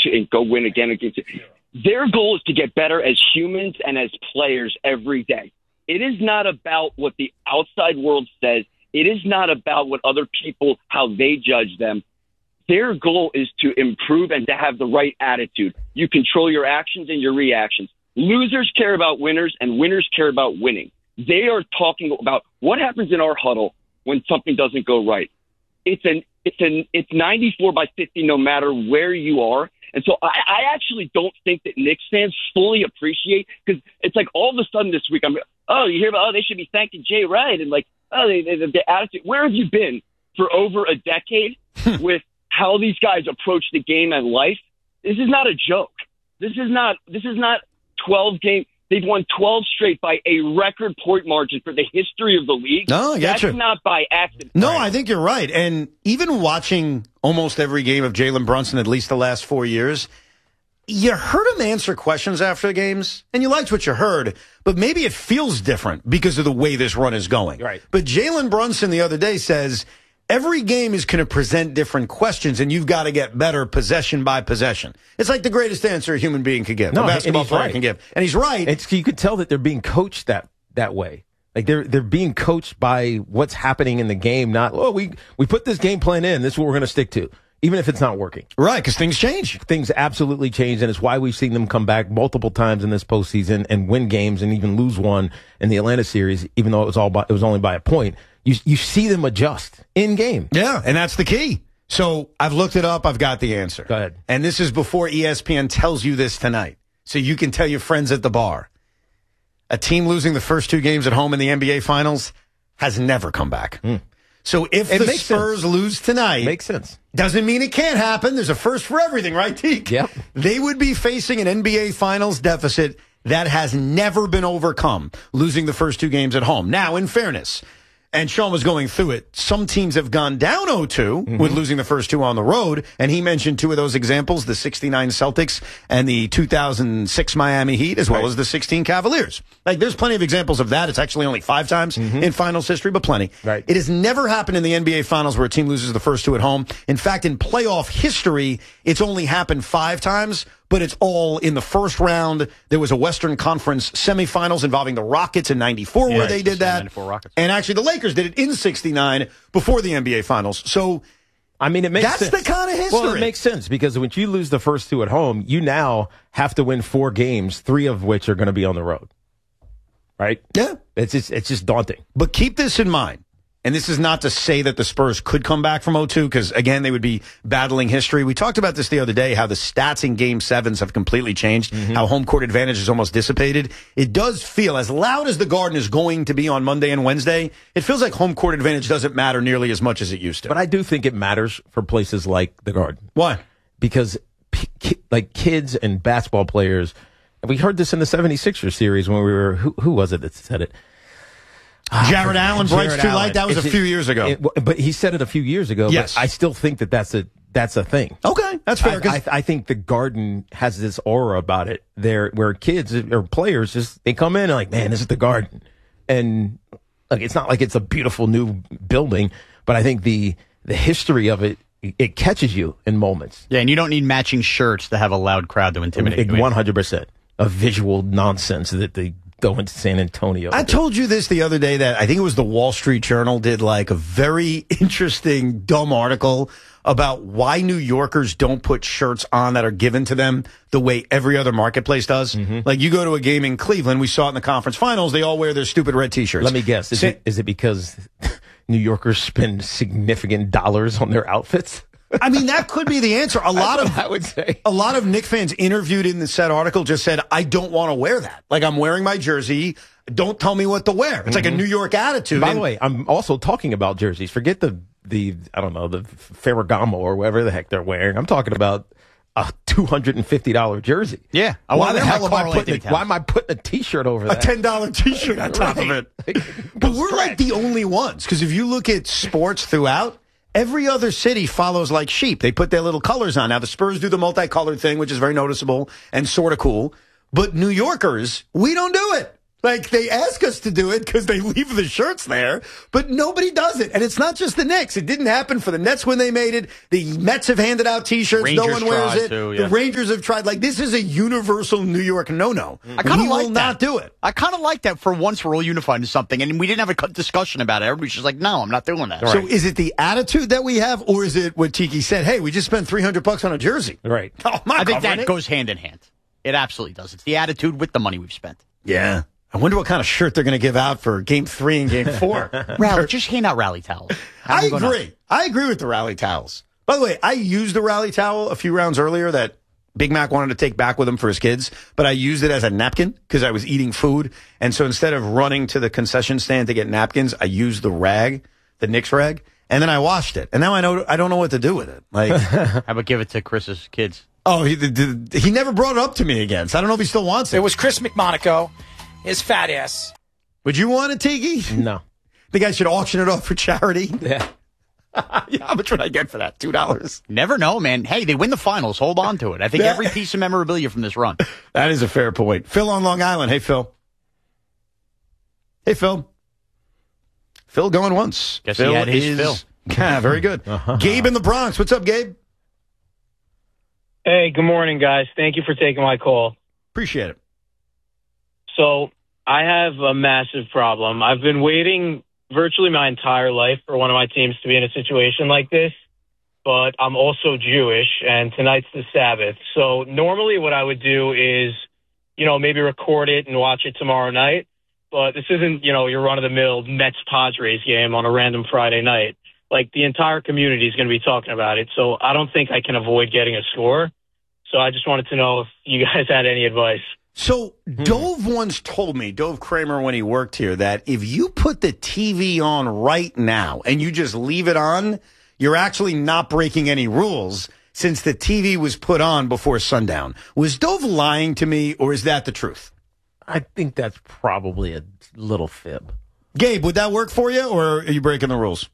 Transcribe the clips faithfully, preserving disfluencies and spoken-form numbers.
to and go win again against it. Their goal is to get better as humans and as players every day. It is not about what the outside world says. It is not about what other people, how they judge them. Their goal is to improve and to have the right attitude. You control your actions and your reactions. Losers care about winners, and winners care about winning. They are talking about what happens in our huddle when something doesn't go right. It's an it's an it's ninety-four by fifty no matter where you are. And so I, I actually don't think that Knicks fans fully appreciate, because it's like all of a sudden this week I'm oh you hear about oh they should be thanking Jay Wright and like oh they, they, the attitude. Where have you been for over a decade with how these guys approach the game and life? This is not a joke. This is not this is not twelve games. They've won twelve straight by a record point margin for the history of the league. No, I That's you. not by accident. No, I think you're right. And even watching almost every game of Jalen Brunson, at least the last four years, you heard him answer questions after the games, and you liked what you heard, but maybe it feels different because of the way this run is going. Right. But Jalen Brunson the other day says, every game is going to present different questions, and you've got to get better possession by possession. It's like the greatest answer a human being could give, no, a basketball and he's player right. can give. And he's right. It's, you could tell that they're being coached that, that way. Like they're they're being coached by what's happening in the game, not, oh, we, we put this game plan in, this is what we're going to stick to, even if it's not working. Right, because things change. Things absolutely change, and it's why we've seen them come back multiple times in this postseason and win games and even lose one in the Atlanta series, even though it was all by, it was only by a point. You you see them adjust in game. Yeah, and that's the key. So I've looked it up. I've got the answer. Go ahead. And this is before E S P N tells you this tonight, so you can tell your friends at the bar. A team losing the first two games at home in the N B A Finals has never come back. Mm. So if it the Spurs sense. lose tonight, makes sense. Doesn't mean it can't happen. There's a first for everything, right, Teak? Yep. They would be facing an N B A Finals deficit that has never been overcome, losing the first two games at home. Now, in fairness, and Sean was going through it, some teams have gone down oh two mm-hmm. with losing the first two on the road, and he mentioned two of those examples, the sixty-nine Celtics and the two thousand six Miami Heat, as well right. as the sixteen Cavaliers. Like, there's plenty of examples of that. It's actually only five times mm-hmm. in finals history, but plenty. Right. It has never happened in the N B A Finals where a team loses the first two at home. In fact, in playoff history, it's only happened five times, but it's all in the first round. There was a Western Conference semifinals involving the Rockets in ninety-four yeah, where they did that. And actually, the Lakers did it in sixty-nine before the N B A Finals. So, I mean, it makes that's sense. the kind of history. Well, it makes sense because when you lose the first two at home, you now have to win four games, three of which are going to be on the road. Right? Yeah. It's just, it's just daunting. But keep this in mind. And this is not to say that the Spurs could come back from oh two, because, again, they would be battling history. We talked about this the other day, how the stats in Game sevens have completely changed, mm-hmm. how home court advantage is almost dissipated. It does feel, as loud as the Garden is going to be on Monday and Wednesday, it feels like home court advantage doesn't matter nearly as much as it used to. But I do think it matters for places like the Garden. Why? Because, p- like, kids and basketball players, and we heard this in the seventy-sixers series when we were, who, who was it that said it? Jared Allen, Brights Too Light. That was it's, a few years ago. It, but he said it a few years ago. Yes. But I still think that that's a that's a thing. Okay, that's fair. I, I, I think the Garden has this aura about it there, where kids or players just they come in and like, man, this is the Garden, and like it's not like it's a beautiful new building, but I think the the history of it it catches you in moments. Yeah, and you don't need matching shirts to have a loud crowd to intimidate you. One hundred percent of visual nonsense that they. Go into San Antonio. I told you this the other day that I think it was the Wall Street Journal did like a very interesting, dumb article about why New Yorkers don't put shirts on that are given to them the way every other marketplace does. Mm-hmm. Like you go to a game in Cleveland, we saw it in the conference finals, they all wear their stupid red T-shirts. Let me guess. Is, Sa- it, is it because New Yorkers spend significant dollars on their outfits? I mean, that could be the answer. A lot That's of what I would say. A lot of Knick fans interviewed in the said article just said, I don't want to wear that. Like, I'm wearing my jersey. Don't tell me what to wear. It's mm-hmm. like a New York attitude. By and, the way, I'm also talking about jerseys. Forget the, the I don't know, the Ferragamo or whatever the heck they're wearing. I'm talking about a two hundred fifty dollars jersey. Yeah. I why the hell am I putting a, why am I putting a T-shirt over that? A ten dollars T-shirt on top right. of it. But we're stretch. like the only ones. Because if you look at sports throughout, every other city follows like sheep. They put their little colors on. Now, the Spurs do the multicolored thing, which is very noticeable and sort of cool. But New Yorkers, we don't do it. Like, they ask us to do it because they leave the shirts there, but nobody does it. And it's not just the Knicks. It didn't happen for the Nets when they made it. The Mets have handed out T-shirts. Rangers no one wears tried it. to, yeah. The Rangers have tried. Like, this is a universal New York no-no. I kind of we like will that. not do it. I kind of like that. For once, we're all unified in something, and we didn't have a co- discussion about it. Everybody's just like, no, I'm not doing that. So is it the attitude that we have, or is it what Tiki said? Hey, we just spent three hundred bucks on a jersey. Right. Oh, I'm not I think covering that it. goes hand in hand. It absolutely does. It's the attitude with the money we've spent. Yeah. I wonder what kind of shirt they're going to give out for game three and game four. Rally, just hand out rally towels. Have I them go agree. nuts. I agree with the rally towels. By the way, I used the rally towel a few rounds earlier that Big Mac wanted to take back with him for his kids, but I used it as a napkin because I was eating food. And so instead of running to the concession stand to get napkins, I used the rag, the Knicks rag, and then I washed it. And now I know I don't know what to do with it. Like, How about give it to Chris's kids? oh, he the, the, he never brought it up to me again. So I don't know if he still wants it. It was Chris McMonaco, his fat ass. Would you want it, Tiki? No. Think I should auction it off for charity? Yeah. Yeah, how much would I get for that? Two dollars. Never know, man. Hey, they win the finals. Hold on to it. I think Yeah. every piece of memorabilia from this run. That is a fair point. Phil on Long Island. Hey, Phil. Hey, Phil. Phil going once. Guess he Phil had his is, Phil. Yeah, very good. Uh-huh. Gabe in the Bronx. What's up, Gabe? Hey, good morning, guys. Thank you for taking my call. Appreciate it. So I have a massive problem. I've been waiting virtually my entire life for one of my teams to be in a situation like this, but I'm also Jewish, and tonight's the Sabbath. So normally what I would do is, you know, maybe record it and watch it tomorrow night, but this isn't, you know, your run-of-the-mill Mets-Padres game on a random Friday night. Like, the entire community is going to be talking about it, so I don't think I can avoid getting a score. So I just wanted to know if you guys had any advice. So Dove once told me, Dove Kramer, when he worked here, that if you put the T V on right now and you just leave it on, you're actually not breaking any rules since the T V was put on before sundown. Was Dove lying to me, or is that the truth? I think that's probably a little fib. Gabe, would that work for you, or are you breaking the rules?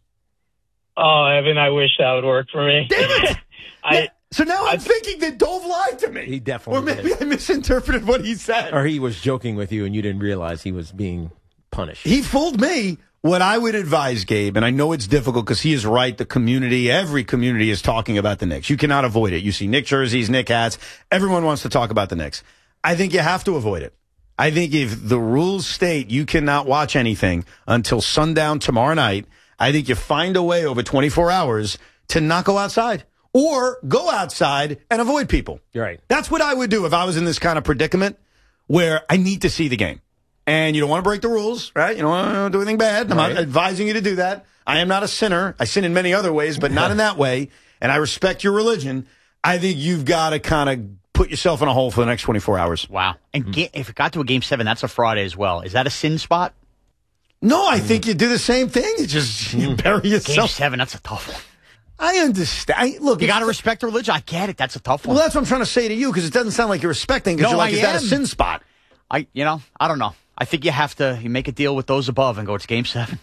Oh, Evan, I wish that would work for me. Damn it! I, So now I'm thinking that Dove lied to me. He definitely Or maybe did. I misinterpreted what he said. Or he was joking with you and you didn't realize he was being punished. He fooled me. What I would advise, Gabe, and I know it's difficult because he is right, the community, every community is talking about the Knicks. You cannot avoid it. You see Knicks jerseys, Knicks hats. Everyone wants to talk about the Knicks. I think you have to avoid it. I think if the rules state you cannot watch anything until sundown tomorrow night, I think you find a way over twenty-four hours to not go outside. Or go outside and avoid people. You're right. That's what I would do if I was in this kind of predicament where I need to see the game. And you don't want to break the rules, right? You don't want to do anything bad. I'm Right. not advising you to do that. I am not a sinner. I sin in many other ways, but not in that way. And I respect your religion. I think you've got to kind of put yourself in a hole for the next twenty-four hours. Wow. And ga- if it got to a game seven, that's a Friday as well. Is that a sin spot? No, I think you do the same thing. You just you bury Game yourself. seven, that's a tough one. I understand. I- Look, You it's- got to respect religion. I get it. That's a tough one. Well, that's what I'm trying to say to you because it doesn't sound like you're respecting because No, you're like, I is that a am. sin spot? I, you know, I don't know. I think you have to you make a deal with those above and go, it's game seven.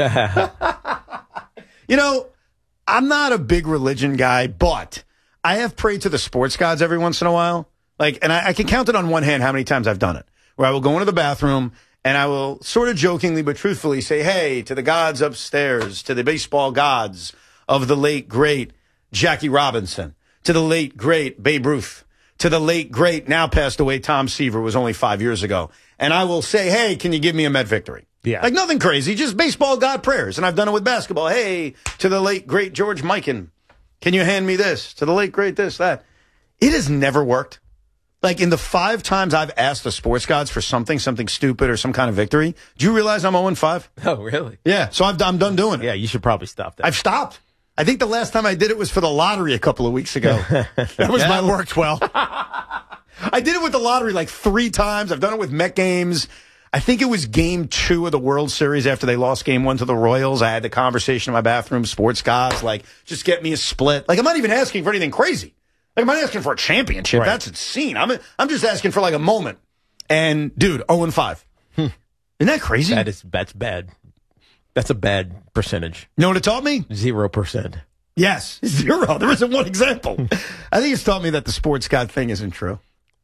You know, I'm not a big religion guy, but I have prayed to the sports gods every once in a while. Like, and I, I can count it on one hand how many times I've done it. Where I will go into the bathroom and I will sort of jokingly but truthfully say, hey, to the gods upstairs, to the baseball gods of the late, great Jackie Robinson, to the late, great Babe Ruth, to the late, great, now passed away Tom Seaver, was only five years ago. And I will say, hey, can you give me a Met victory? Yeah. Like nothing crazy, just baseball god prayers. And I've done it with basketball. Hey, to the late, great George Mikan, can you hand me this? To the late, great this, that. It has never worked. Like in the five times I've asked the sports gods for something, something stupid or some kind of victory, do you realize I'm oh and five? Oh, really? Yeah, so I've, I'm done doing it. Yeah, you should probably stop that. I've stopped. I think the last time I did it was for the lottery a couple of weeks ago. That was my worked well. I did it with the lottery like three times. I've done it with Met games. I think it was game two of the World Series after they lost game one to the Royals. I had the conversation in my bathroom, sports gods, like, just get me a split. Like, I'm not even asking for anything crazy. Like, I'm not asking for a championship. Right. That's obscene. I'm, I'm just asking for like a moment. And, dude, oh and five. Isn't that crazy? That is, that's bad. That's a bad percentage. You know what it taught me? Zero percent. Yes, zero. There isn't one example. I think it's taught me that the sports god thing isn't true.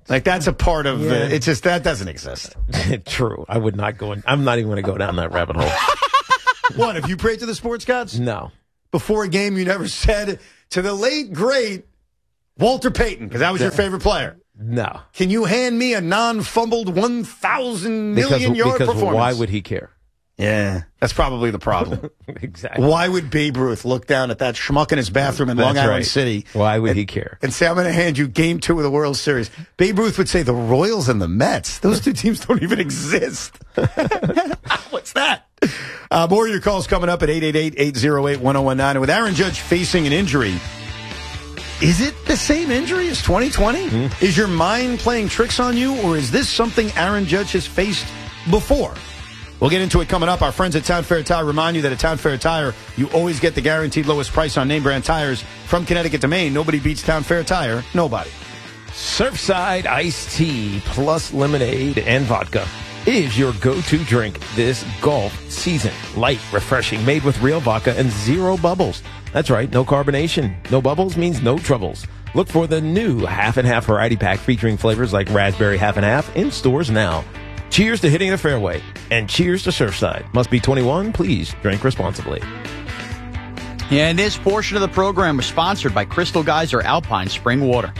Like, that's a part of Yeah. the, it's just, that doesn't exist. True. I would not go in. I'm not even going to go down that rabbit hole. What, have you prayed to the sports gods? No. Before a game, you never said to the late, great Walter Payton, because that was your favorite player. No. Can you hand me a non-fumbled one thousand million Because, yard because performance? why would he care? Yeah, that's probably the problem. Exactly. Why would Babe Ruth look down at that schmuck in his bathroom in Long That's Island right. City? Why would and, he care? And say, I'm going to hand you game two of the World Series. Babe Ruth would say the Royals and the Mets. Those two teams don't even exist. What's that? Uh, more of your calls coming up at eight eight eight, eight oh eight, one oh one nine. And with Aaron Judge facing an injury, is it the same injury as twenty twenty? Mm. Is your mind playing tricks on you, or is this something Aaron Judge has faced before? We'll get into it coming up. Our friends at Town Fair Tire remind you that at Town Fair Tire, you always get the guaranteed lowest price on name brand tires from Connecticut to Maine. Nobody beats Town Fair Tire. Nobody. Surfside iced tea plus lemonade and vodka is your go-to drink this golf season. Light, refreshing, made with real vodka and zero bubbles. That's right, no carbonation. No bubbles means no troubles. Look for the new half and half variety pack featuring flavors like raspberry half and half in stores now. Cheers to hitting the fairway, and cheers to Surfside. Must be twenty-one. Please drink responsibly. Yeah, and this portion of the program was sponsored by Crystal Geyser Alpine Spring Water.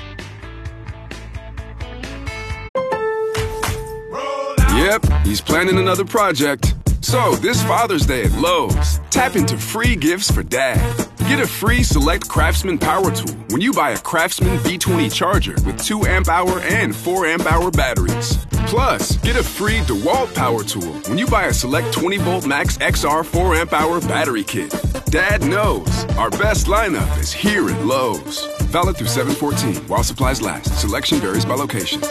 Yep, he's planning another project. So, this Father's Day at Lowe's, tap into free gifts for Dad. Get a free Select Craftsman power tool when you buy a Craftsman V twenty charger with two amp hour and four amp hour batteries. Plus, get a free DeWalt power tool when you buy a Select twenty volt Max X R four amp hour battery kit. Dad knows our best lineup is here at Lowe's. Valid through seven fourteen while supplies last. Selection varies by location.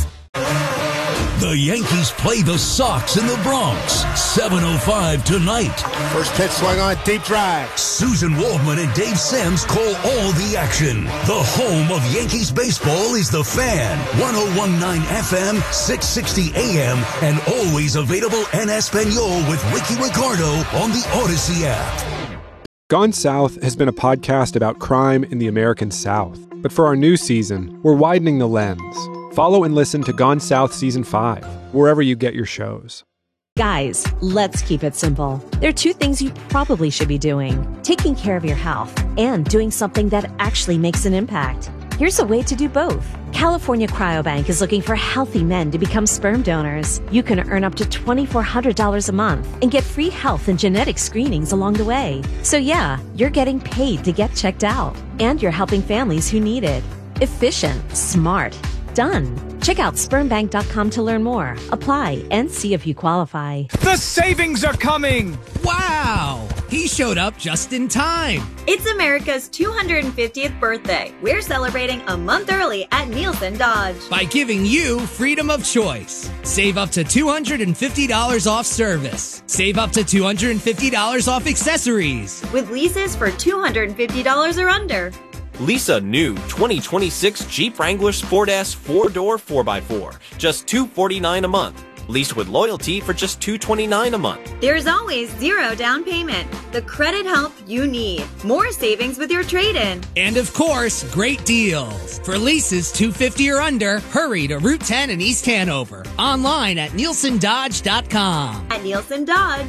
The Yankees play the Sox in the Bronx. seven oh five tonight. First pitch swung on, deep drive. Susan Waldman and Dave Sims call all the action. The home of Yankees baseball is The Fan. ten nineteen F M, six sixty A M, and always available en Espanol with Ricky Ricardo on the Odyssey app. Gone South has been a podcast about crime in the American South. But for our new season, we're widening the lens. Follow and listen to Gone South Season five, wherever you get your shows. Guys, let's keep it simple. There are two things you probably should be doing: taking care of your health and doing something that actually makes an impact. Here's a way to do both. California Cryobank is looking for healthy men to become sperm donors. You can earn up to twenty-four hundred dollars a month and get free health and genetic screenings along the way. So yeah, you're getting paid to get checked out, and you're helping families who need it. Efficient, smart, done. Check out sperm bank dot com to learn more. Apply and see if you qualify. The savings are coming! Wow! He showed up just in time. It's America's two hundred fiftieth birthday. We're celebrating a month early at Nielsen Dodge. By giving you freedom of choice. Save up to two hundred fifty dollars off service. Save up to two hundred fifty dollars off accessories. With leases for two hundred fifty dollars or under. Lease a new twenty twenty-six Jeep Wrangler Sport S four-door four by four, just two hundred forty-nine dollars a month. Leased with loyalty for just two hundred twenty-nine dollars a month. There's always zero down payment. The credit help you need. More savings with your trade-in. And of course, great deals. For leases two hundred fifty dollars or under, hurry to Route ten in East Hanover. Online at Nielsen Dodge dot com. At Nielsen Dodge.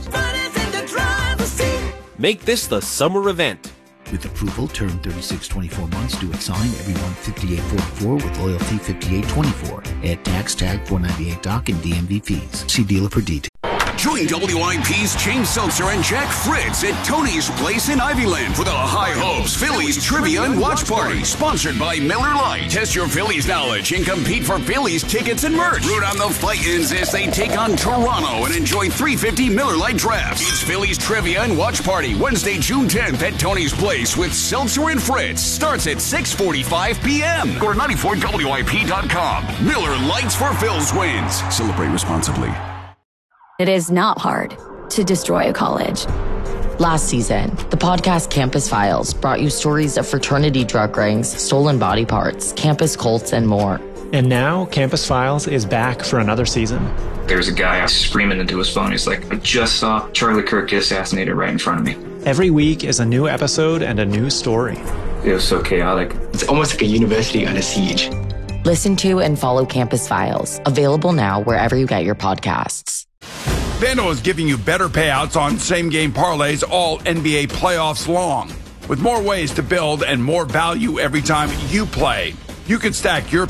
Make this the summer event. With approval, term thirty-six twenty-four months, due at sign, everyone fifty-eight forty-four with loyalty fifty-eight twenty-four. Add tax tag four ninety-eight doc and D M V fees. See dealer for details. Join W I P's James Seltzer and Jack Fritz at Tony's Place in Ivyland for the High Hopes Phillies Trivia and Watch Party, sponsored by Miller Lite. Test your Phillies knowledge and compete for Phillies tickets and merch. Root on the Fightins as they take on Toronto and enjoy three fifty Miller Lite drafts. It's Phillies Trivia and Watch Party, Wednesday, June tenth at Tony's Place with Seltzer and Fritz. Starts at six forty-five p.m. Go to ninety-four W I P dot com. Miller Lites for Phils wins. Celebrate responsibly. It is not hard to destroy a college. Last season, the podcast Campus Files brought you stories of fraternity drug rings, stolen body parts, campus cults, and more. And now, Campus Files is back for another season. There's a guy screaming into his phone. He's like, I just saw Charlie Kirk get assassinated right in front of me. Every week is a new episode and a new story. It was so chaotic. It's almost like a university under siege. Listen to and follow Campus Files, available now wherever you get your podcasts. FanDuel is giving you better payouts on same-game parlays all N B A playoffs long. With more ways to build and more value every time you play, you can stack your